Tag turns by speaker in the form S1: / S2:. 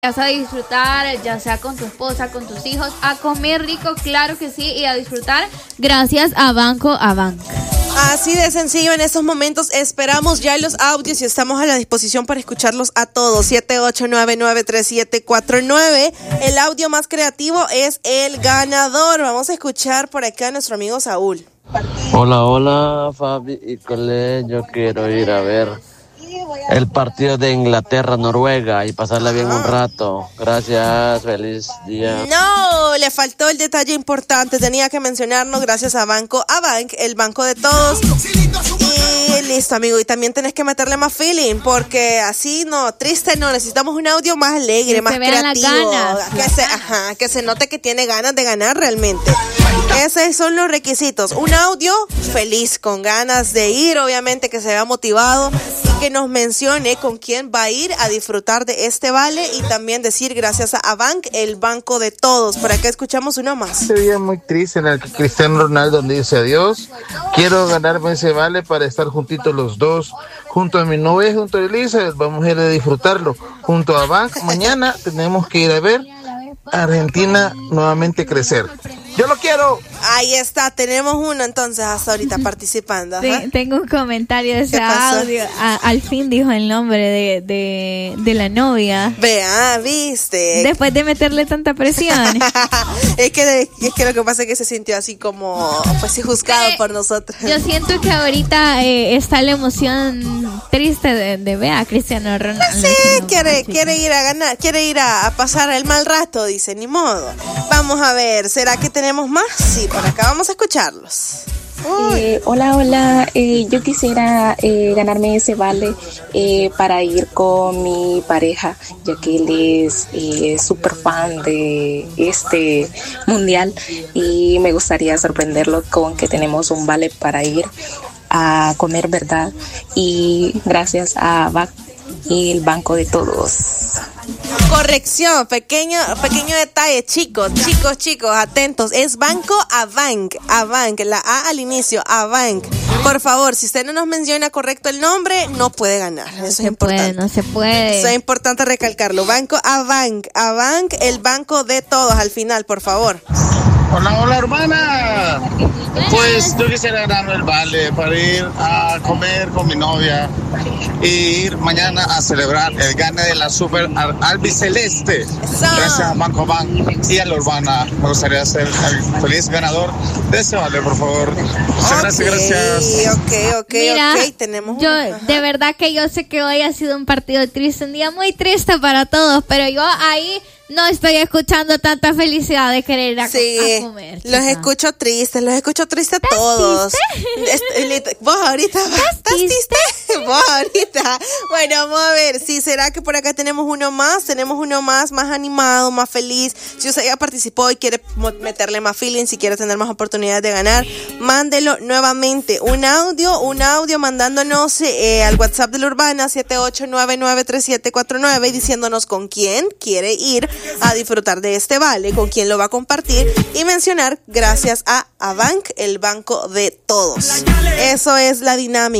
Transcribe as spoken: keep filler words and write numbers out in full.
S1: a disfrutar, ya sea con tu esposa, con tus hijos, a comer rico, claro que sí, y a disfrutar gracias a Banco Avanc.
S2: Así de sencillo, en estos momentos esperamos ya los audios y estamos a la disposición para escucharlos a todos. siete ocho nueve nueve tres siete cuatro nueve. El audio más creativo es el ganador. Vamos a escuchar por acá a nuestro amigo Saúl.
S3: Hola, hola, Fabi y Cole. Yo quiero ir a ver el partido de Inglaterra-Noruega y pasarla bien un rato. Gracias, feliz día.
S2: No, le faltó el detalle importante. Tenía que mencionarnos gracias a Banco Avanc, el banco de todos. Y listo, amigo. Y también tenés que meterle más feeling, porque así no, triste no. Necesitamos un audio más alegre,
S1: que
S2: más
S1: se vean
S2: creativo.
S1: Las ganas,
S2: que
S1: las
S2: se,
S1: ganas.
S2: ajá, que se note que tiene ganas de ganar realmente. Esos son los requisitos. Un audio feliz, con ganas de ir, obviamente que se vea motivado y que nos mencione con quién va a ir a disfrutar de este vale y también decir gracias a Avanc, el banco de todos. Por acá escuchamos uno más.
S4: Ese día muy triste en el que Cristiano Ronaldo dice adiós. Quiero ganarme ese vale para estar juntitos los dos, junto a mi novia, junto a Elizabeth. Vamos a ir a disfrutarlo junto a Avanc. Mañana tenemos que ir a ver a Argentina nuevamente crecer. ¡Yo lo quiero!
S2: Ahí está, tenemos uno entonces hasta ahorita participando. Ajá.
S1: Sí, tengo un comentario de ese
S2: ¿Qué pasó?
S1: audio. A, al fin dijo el nombre de, de, de la novia.
S2: Vea, viste.
S1: Después de meterle tanta presión.
S2: es, que, es que lo que pasa es que se sintió así como, pues sí, juzgado
S1: Eh,
S2: por nosotros.
S1: Yo siento que ahorita eh, está la emoción triste de, de ver a Cristiano Ronaldo.
S2: Sí,
S1: No,
S2: quiere,
S1: chica.
S2: quiere ir a ganar, quiere ir a, a pasar el mal rato, dice, ni modo. Vamos a ver, ¿será que tenemos más? Sí, por acá vamos a escucharlos.
S5: Eh, hola, hola, eh, yo quisiera eh, ganarme ese vale eh, para ir con mi pareja, ya que él es eh, súper fan de este mundial y me gustaría sorprenderlo con que tenemos un vale para ir a comer, ¿verdad? Y gracias a B A C y el banco de todos.
S2: Corrección, pequeño, pequeño detalle, chicos, chicos, chicos, atentos, es Banco Avanc, Avanc, la A al inicio, Avanc. Por favor, si usted no nos menciona correcto el nombre, no puede ganar, eso es
S1: se
S2: importante.
S1: puede, no se puede.
S2: Eso es importante recalcarlo, Banco Avanc, Avanc, el banco de todos al final, por favor.
S4: Hola, hola, hermana. Pues yo quisiera ganarme el vale para ir a comer con mi novia y ir mañana a celebrar el gane de la Super Al- Albiceleste. Gracias a Banco Bank y a la Urbana. Me gustaría ser el feliz ganador de ese vale, por favor. Muchas gracias, gracias.
S2: Ok, ok,
S1: Mira,
S2: ok, tenemos
S1: yo
S2: una.
S1: de verdad que yo sé que hoy ha sido un partido triste, un día muy triste para todos, pero yo ahí no estoy escuchando tanta felicidad de querer ir a,
S2: Sí,
S1: a comer.
S2: los
S1: chica.
S2: escucho tristes, los escucho tristes todos. Es- lit- Vos ahorita, ¿estás triste? Vos ahorita. Bueno, vamos a ver, sí, será que por acá tenemos uno más, tenemos uno más, más animado, más feliz. Si usted ya participó y quiere mo- meterle más feeling, si quiere tener más oportunidades de ganar, mándelo nuevamente. Un audio, un audio mandándonos eh, al WhatsApp de la Urbana siete ocho nueve nueve tres siete cuatro nueve y diciéndonos con quién quiere ir a disfrutar de este vale, con quién lo va a compartir y mencionar gracias a Avanc, el banco de todos. Eso es la dinámica.